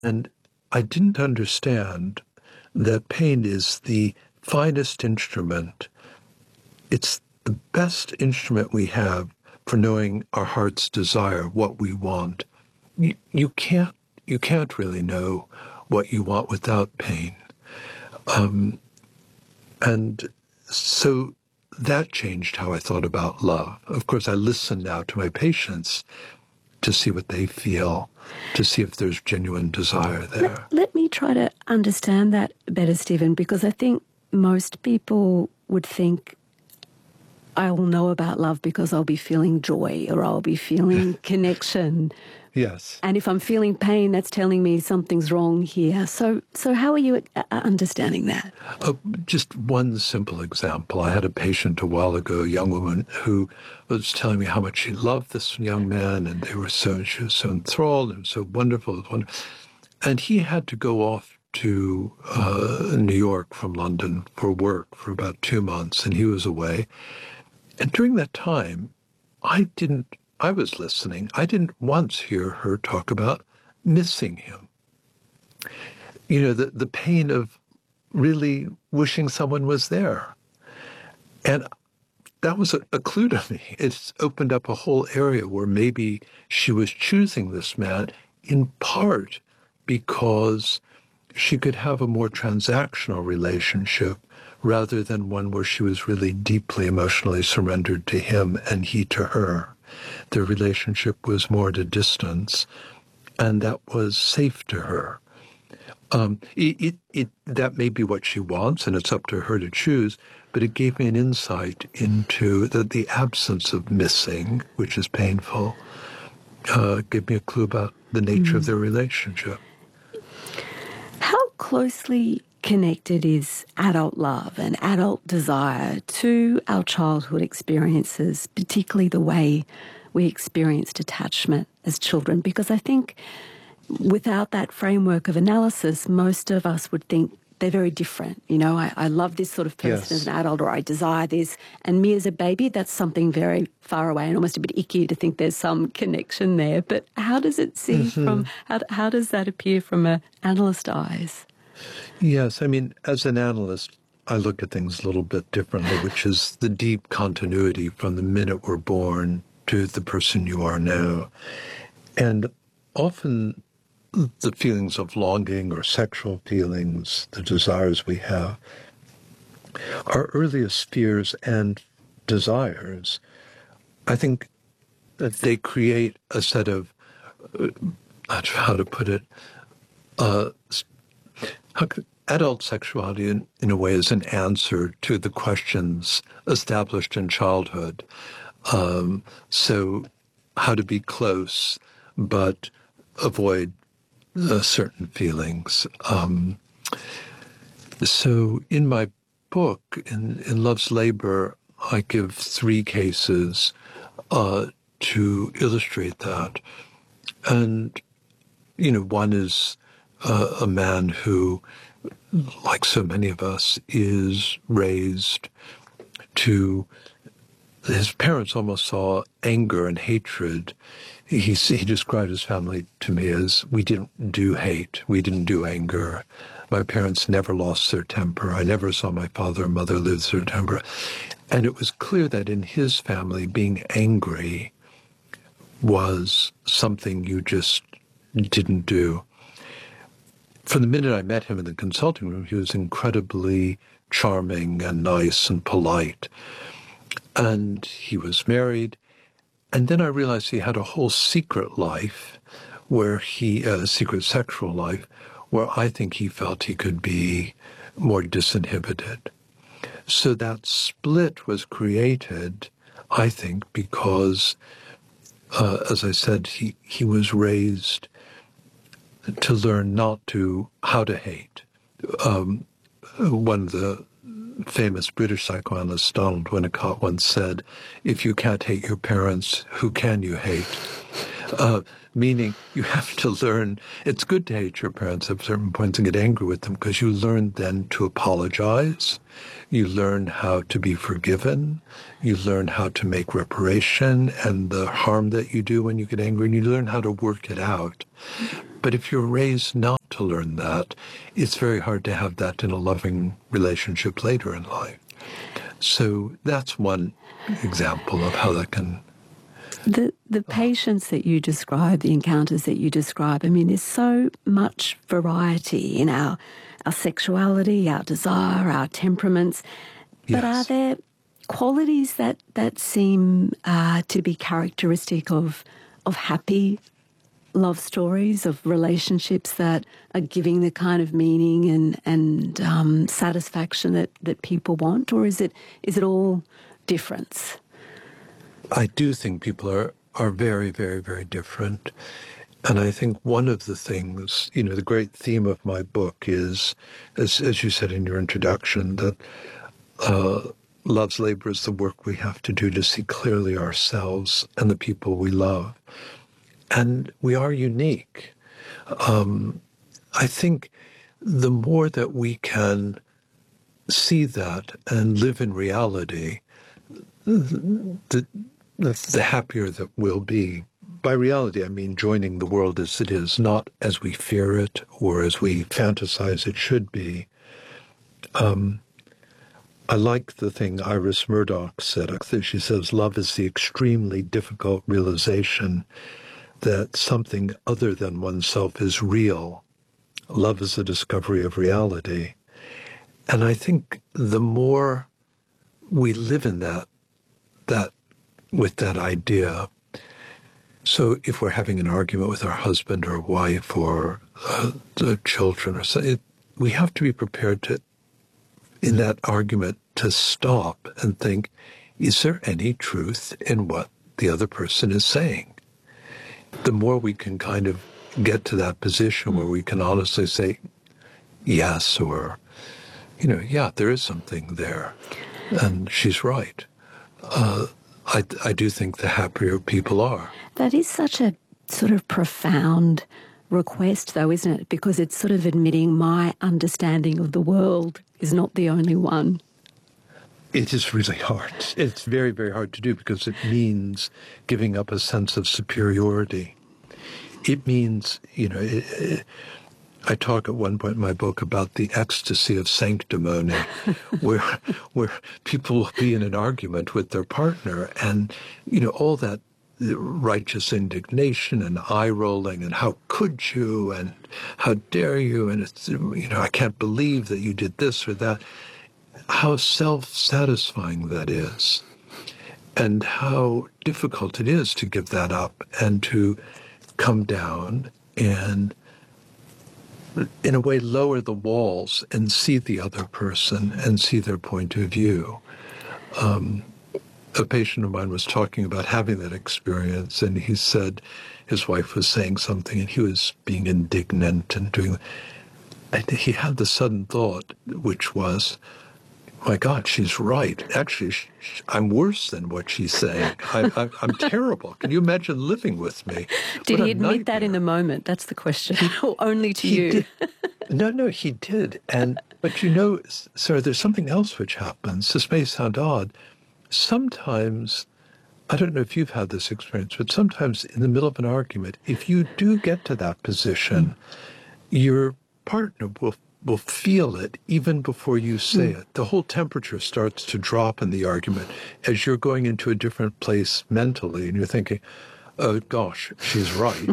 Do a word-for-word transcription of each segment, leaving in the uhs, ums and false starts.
And I didn't understand that pain is the finest instrument. It's the best instrument we have for knowing our heart's desire, what we want. You, you can't you can't really know what you want without pain. Um, and so that changed how I thought about love. Of course, I listen now to my patients to see what they feel, to see if there's genuine desire there. Let, let me try to understand that better, Stephen, because I think most people would think, I will know about love because I'll be feeling joy or I'll be feeling connection. Yes. And if I'm feeling pain, that's telling me something's wrong here. So so how are you uh, understanding that? Uh, just one simple example. I had a patient a while ago, a young woman, who was telling me how much she loved this young man, and they were so, she was so enthralled and so wonderful. And he had to go off to uh, New York from London for work for about two months, and he was away. And during that time, I didn't I was listening. I didn't once hear her talk about missing him. You know, the, the pain of really wishing someone was there. And that was a, a clue to me. It's opened up a whole area where maybe she was choosing this man in part because she could have a more transactional relationship rather than one where she was really deeply emotionally surrendered to him and he to her. Their relationship was more at a distance, and that was safe to her. Um, it, it, it, that may be what she wants, and it's up to her to choose, but it gave me an insight into the, the absence of missing, which is painful, uh, gave me a clue about the nature mm. of their relationship. How closely connected is adult love and adult desire to our childhood experiences, particularly the way we experienced attachment as children? Because I think without that framework of analysis, most of us would think they're very different. You know, I, I love this sort of person yes. as an adult, or I desire this. And me as a baby, that's something very far away and almost a bit icky to think there's some connection there. But how does it seem mm-hmm. from, how, how does that appear from an analyst's eyes? Yes, I mean, as an analyst, I look at things a little bit differently, which is the deep continuity from the minute we're born to the person you are now. And often the feelings of longing or sexual feelings, the desires we have, our earliest fears and desires, I think that they create a set of, uh, not sure how to put it, uh, how could, adult sexuality in, in a way is an answer to the questions established in childhood. Um, so how to be close, but avoid uh, certain feelings. Um, so in my book, in, in Love's Labor, I give three cases uh, to illustrate that. And, you know, one is uh, a man who, like so many of us, is raised to, his parents almost saw anger and hatred. He, he described his family to me as, we didn't do hate, we didn't do anger. My parents never lost their temper. I never saw my father or mother lose their temper. And it was clear that in his family, being angry was something you just didn't do. From the minute I met him in the consulting room, he was incredibly charming and nice and polite. And he was married. And then I realized he had a whole secret life where he, a uh, secret sexual life, where I think he felt he could be more disinhibited. So that split was created, I think, because, uh, as I said, he, he was raised to learn not to, how to hate. Um, one of the famous British psychoanalyst, Donald Winnicott, once said, if you can't hate your parents, who can you hate? Uh, meaning you have to learn, it's good to hate your parents at certain points and get angry with them because you learn then to apologize. You learn how to be forgiven. You learn how to make reparation and the harm that you do when you get angry, and you learn how to work it out. But if you're raised not to learn that, it's very hard to have that in a loving relationship later in life. So that's one example of how that can... The the patients that you describe, the encounters that you describe, I mean, there's so much variety in our, our sexuality, our desire, our temperaments. But Yes. are there qualities that, that seem uh, to be characteristic of of happy love stories, of relationships that are giving the kind of meaning and, and um, satisfaction that, that people want? Or is it is it all difference? I do think people are, are very, very, very different. And I think one of the things, you know, the great theme of my book is, as, as you said in your introduction, that uh, love's labor is the work we have to do to see clearly ourselves and the people we love. And we are unique. Um, I think the more that we can see that and live in reality, the, the happier that we'll be. By reality, I mean joining the world as it is, not as we fear it or as we fantasize it should be. Um, I like the thing Iris Murdoch said. She says, love is the extremely difficult realization that something other than oneself is real. Love is the discovery of reality. And I think the more we live in that, that with that idea. So if we're having an argument with our husband or wife or uh, the children or something, it, we have to be prepared to, in that argument, to stop and think, is there any truth in what the other person is saying? The more we can kind of get to that position where we can honestly say yes, or, you know, yeah, there is something there, and she's right. Uh, I, I do think the happier people are. That is such a sort of profound request, though, isn't it? Because it's sort of admitting my understanding of the world is not the only one. It is really hard. It's very, very hard to do because it means giving up a sense of superiority. It means, you know, it, it, I talk at one point in my book about the ecstasy of sanctimony, where where people will be in an argument with their partner, and you know all that righteous indignation and eye rolling, and how could you, and how dare you, and it's you know I can't believe that you did this or that. How self-satisfying that is, and how difficult it is to give that up and to come down and, in a way, lower the walls and see the other person and see their point of view. Um, a patient of mine was talking about having that experience, and he said his wife was saying something, and he was being indignant and doing. And he had the sudden thought, which was, "My God, she's right. Actually, sh- sh- I'm worse than what she's saying. I, I, I'm terrible. Can you imagine living with me?" Did What he a admit nightmare. that in the moment? That's the question. Or only to He you? did. No, no, he did. And but you know, Sarah, there's something else which happens. This may sound odd. Sometimes, I don't know if you've had this experience, but sometimes in the middle of an argument, if you do get to that position, mm. your partner will will feel it even before you say mm. it. The whole temperature starts to drop in the argument as you're going into a different place mentally, and you're thinking, oh gosh, she's right.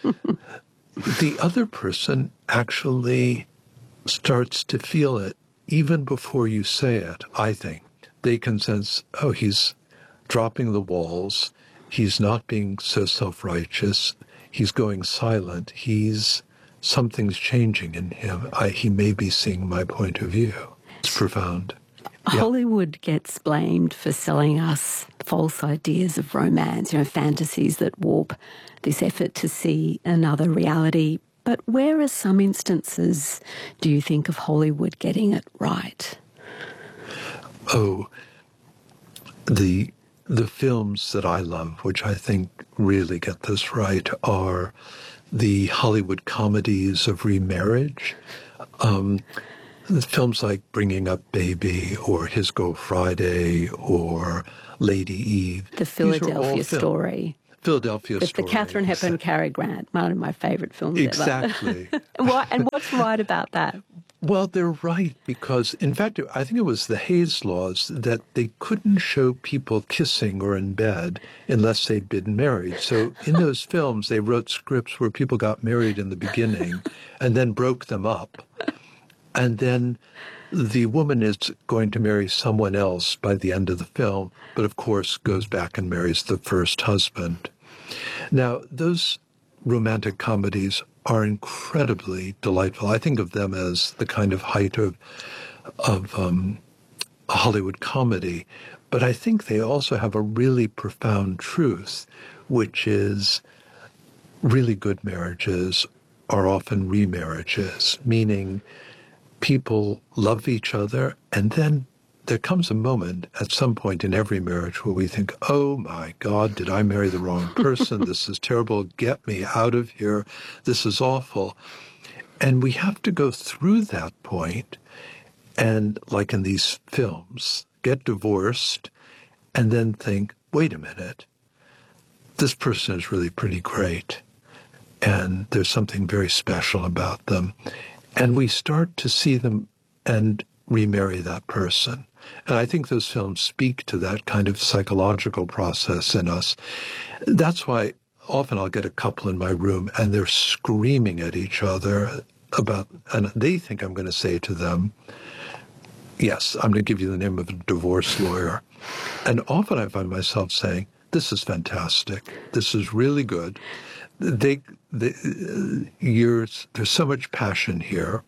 The other person actually starts to feel it even before you say it, I think. They can sense, oh, he's dropping the walls. He's not being so self-righteous. He's going silent. He's, something's changing in him. I, he may be seeing my point of view. It's profound. Yeah. Hollywood gets blamed for selling us false ideas of romance, you know, fantasies that warp this effort to see another reality. But where are some instances, do you think, of Hollywood getting it right? Oh, the the films that I love, which I think really get this right, are the Hollywood comedies of remarriage. Um, films like Bringing Up Baby or His Girl Friday or Lady Eve. The Philadelphia Story. Philadelphia It's Story. the Katharine Hepburn, Cary Grant, one of my favourite films Exactly. ever. and, what, and what's right about that? Well, they're right because, in fact, I think it was the Hayes laws that they couldn't show people kissing or in bed unless they'd been married. So in those films, they wrote scripts where people got married in the beginning and then broke them up. And then the woman is going to marry someone else by the end of the film, but of course goes back and marries the first husband. Now, those romantic comedies are incredibly delightful. I think of them as the kind of height of of um, Hollywood comedy, but I think they also have a really profound truth, which is really good marriages are often remarriages, meaning people love each other, and then there comes a moment at some point in every marriage where we think, oh my God, did I marry the wrong person? This is terrible. Get me out of here. This is awful. And we have to go through that point and, like in these films, get divorced and then think, wait a minute, this person is really pretty great. And there's something very special about them. And we start to see them and remarry that person. And I think those films speak to that kind of psychological process in us. That's why often I'll get a couple in my room and they're screaming at each other about, and they think I'm going to say to them, yes, I'm going to give you the name of a divorce lawyer. And often I find myself saying, this is fantastic. This is really good. They, they, you're, there's so much passion here.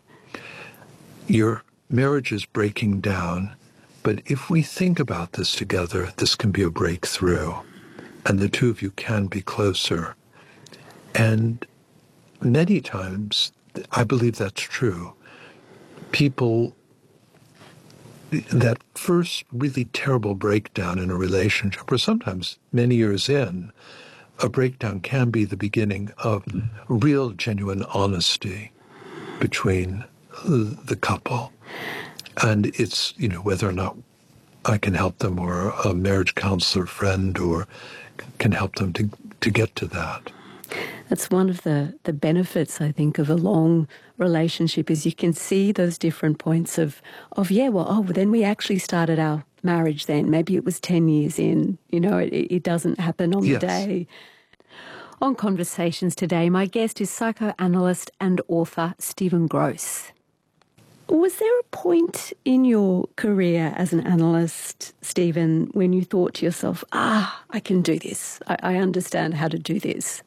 Your marriage is breaking down. But if we think about this together, this can be a breakthrough. And the two of you can be closer. And many times, I believe that's true. People, that first really terrible breakdown in a relationship, or sometimes many years in, a breakdown can be the beginning of real, genuine honesty between the couple. And it's, you know, whether or not I can help them or a marriage counselor friend or can help them to, to get to that. That's one of the, the benefits, I think, of a long relationship is you can see those different points of, of yeah, well, oh, well, then we actually started our marriage then. Maybe it was ten years in. You know, it, it doesn't happen on yes. the day. On Conversations today, my guest is psychoanalyst and author Stephen Gross. Was there a point in your career as an analyst, Stephen, when you thought to yourself, ah, I can do this. I, I understand how to do this?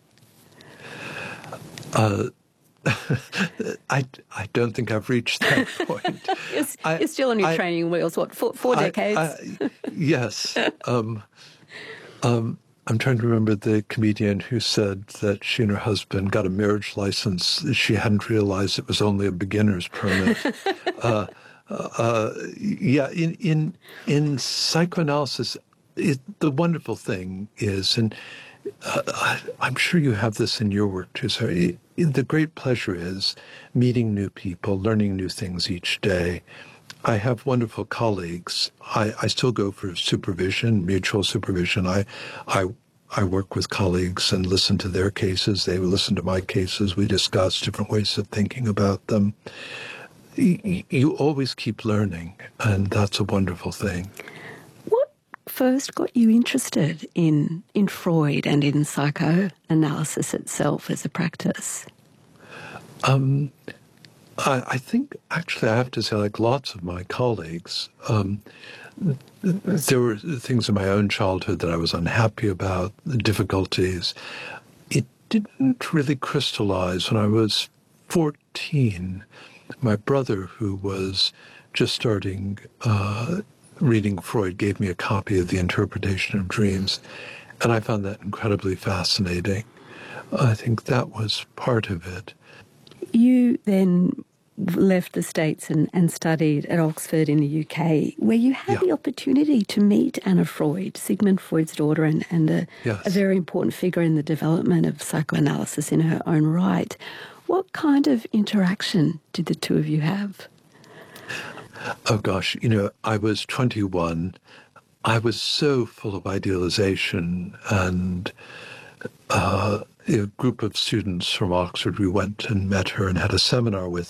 Uh, I, I don't think I've reached that point. you're, I, you're still on your I, training wheels, what, four, four decades? I, I, yes. Um, um, I'm trying to remember the comedian who said that she and her husband got a marriage license. She hadn't realized it was only a beginner's permit. uh, uh, yeah, in in in psychoanalysis, it, the wonderful thing is, and uh, I, I'm sure you have this in your work too, so it, it, the great pleasure is meeting new people, learning new things each day. I have wonderful colleagues. I, I still go for supervision, mutual supervision. I, I, I work with colleagues and listen to their cases. They listen to my cases. We discuss different ways of thinking about them. You, you always keep learning, and that's a wonderful thing. What first got you interested in, in Freud and in psychoanalysis itself as a practice? Um. I, I think, actually, I have to say, like lots of my colleagues, um, there were things in my own childhood that I was unhappy about, the difficulties. It didn't really crystallize when I was fourteen. My brother, who was just starting uh, reading Freud, gave me a copy of The Interpretation of Dreams, and I found that incredibly fascinating. I think that was part of it. You then left the States and, and studied at Oxford in the U K, where you had yeah. the opportunity to meet Anna Freud, Sigmund Freud's daughter, and, and a, yes. a very important figure in the development of psychoanalysis in her own right. What kind of interaction did the two of you have? Oh, gosh, you know, I was twenty-one. I was so full of idealization and uh, a group of students from Oxford, we went and met her and had a seminar with